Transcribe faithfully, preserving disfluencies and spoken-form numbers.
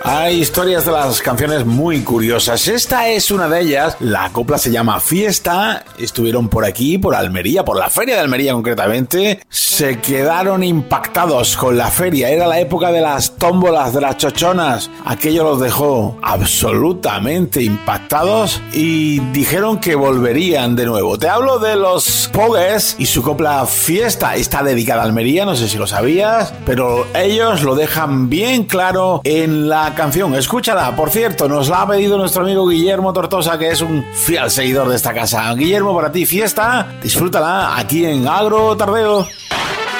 Hay historias de las canciones muy curiosas. Esta es una de ellas. La copla se llama Fiesta. Estuvieron por aquí, por Almería, por la feria de Almería concretamente. Se quedaron impactados con la feria. Era la época de las tómbolas, de las chochonas. Aquello los dejó absolutamente impactados y dijeron que volverían de nuevo. Te hablo de los Pogues y su copla Fiesta. Está dedicada a Almería, no sé si lo sabías, pero ellos lo dejan bien claro en la canción. Escúchala, por cierto, nos la ha pedido nuestro amigo Guillermo Tortosa, que es un fiel seguidor de esta casa. Guillermo, para ti, Fiesta, disfrútala aquí en Agro Tardeo.